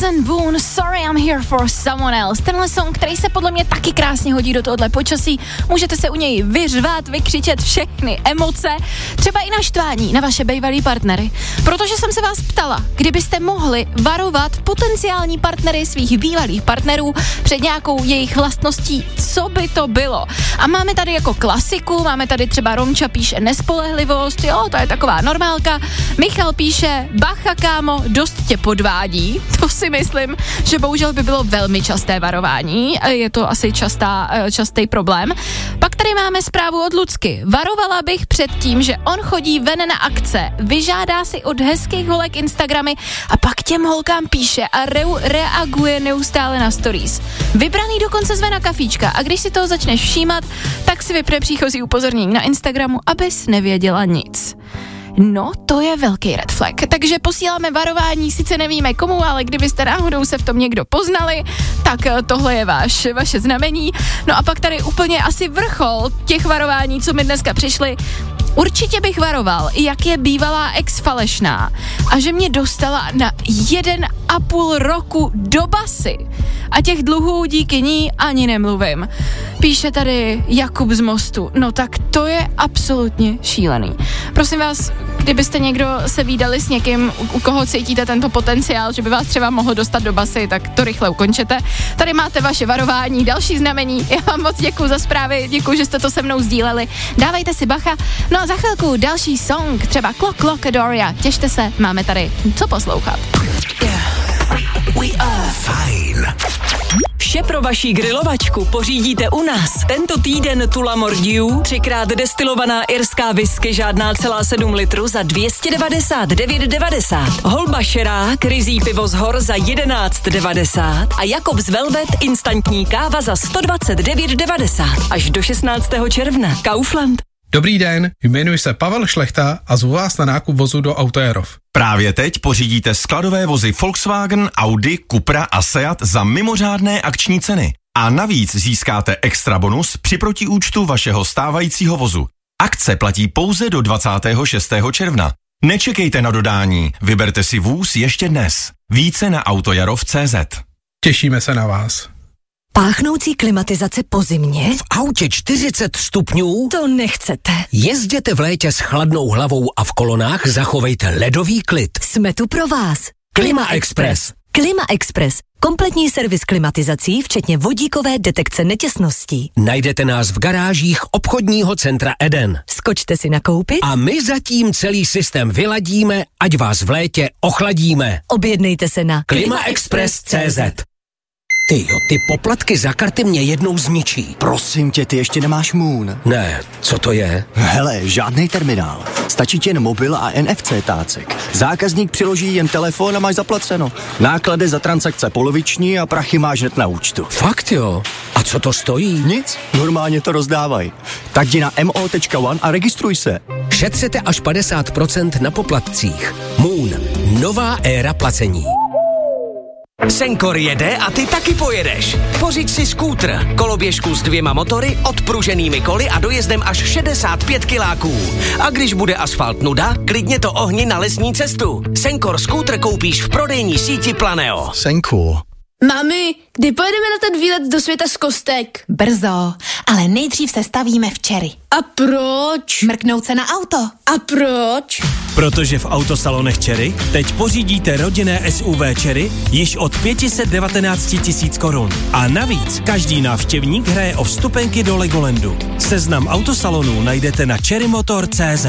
Jason Boone, Sorry I'm Here for Someone Else. Tenhle song, který se podle mě taky krásně hodí do tohohle počasí. Můžete se u něj vyřvat, vykřičet všechny emoce, třeba i naštvání na vaše bývalý partnery. Protože jsem se vás ptala, kdybyste mohli varovat potenciální partnery svých bývalých partnerů před nějakou jejich vlastností, co by to bylo? A máme tady jako klasiku, máme tady třeba Romča píše nespolehlivost, jo, to je taková normálka. Michal píše, bacha kámo, dost tě podvádí. To si myslím, že bohužel by bylo velmi časté varování. Je to asi častý problém. Pak tady máme zprávu od Lucky. Varovala bych před tím, že on chodí ven na akce, vyžádá si od hezkých holek Instagramy a pak těm holkám píše a reaguje neustále na stories. Vybraný dokonce zve na kafíčka a když si toho začneš všímat, tak si vypne příchozí upozornění na Instagramu, abys nevěděla nic. No, to je velký red flag. Takže posíláme varování, sice nevíme komu, ale kdybyste náhodou se v tom někdo poznali, tak tohle je vaše znamení. No a pak tady úplně asi vrchol těch varování, co mi dneska přišly. Určitě bych varoval, jak je bývalá ex falešná a že mě dostala na 1,5 roku do basy. A těch dluhů díky ní ani nemluvím. Píše tady Jakub z Mostu. No tak to je absolutně šílený. Prosím vás, kdybyste někdo se vídali s někým, u koho cítíte tento potenciál, že by vás třeba mohl dostat do basy, tak to rychle ukončete. Tady máte vaše varování, další znamení. Já vám moc děkuju za zprávy, děkuju, že jste to se mnou sdíleli. Dávajte si bacha. No a za chvilku další song, třeba Clock Doria. Těšte se, máme tady co poslouchat. Fajn. Vše pro vaši grilovačku pořídíte u nás. Tento týden Tula Mordiu, 3x destilovaná irská whisky žádná celá 7 litrů za 299,90. Holba Šerák, ryzí pivo z hor za 11,90 a Jakobs Velvet instantní káva za 129,90. Až do 16. června. Kaufland. Dobrý den, jmenuji se Pavel Šlechta a zvu vás na nákup vozu do Autojerov. Právě teď pořídíte skladové vozy Volkswagen, Audi, Cupra a Seat za mimořádné akční ceny. A navíc získáte extra bonus při protiúčtu vašeho stávajícího vozu. Akce platí pouze do 26. června. Nečekejte na dodání, vyberte si vůz ještě dnes. Více na autojarov.cz. Těšíme se na vás. Páchnoucí klimatizace po zimě? V autě 40 stupňů? To nechcete. Jezděte v létě s chladnou hlavou a v kolonách zachovejte ledový klid. Jsme tu pro vás. Klima Express. Klima Express. Kompletní servis klimatizací, včetně vodíkové detekce netěsností. Najdete nás v garážích obchodního centra Eden. Skočte si nakoupit a my zatím celý systém vyladíme, ať vás v létě ochladíme. Objednejte se na klimaexpress.cz. Tyjo, ty poplatky za karty mě jednou zničí. Prosím tě, ty ještě nemáš Moon. Ne, co to je? Hele, žádný terminál. Stačí ti jen mobil a NFC tácek. Zákazník přiloží jen telefon a máš zaplaceno. Náklady za transakce poloviční a prachy máš hned na účtu. Fakt jo? A co to stojí? Nic, normálně to rozdávají. Tak jdi na mo.one a registruj se. Šetřete až 50% na poplatcích. Moon, nová éra placení. Senkor jede a ty taky pojedeš. Pořiď si skútr, koloběžku s 2 motory, odpruženými koly a dojezdem až 65 kiláků. A když bude asfalt nuda, klidně to ohni na lesní cestu. Senkor skútr koupíš v prodejní síti Planeo. Senkor. Mami, kdy pojedeme na ten výlet do světa z kostek? Brzo, ale nejdřív se stavíme v Cherry. A proč? Mrknout se na auto. A proč? Protože v autosalonech Cherry teď pořídíte rodinné SUV Cherry již od 519 000 korun. A navíc každý návštěvník hraje o vstupenky do Legolandu. Seznam autosalonů najdete na cherrymotor.cz.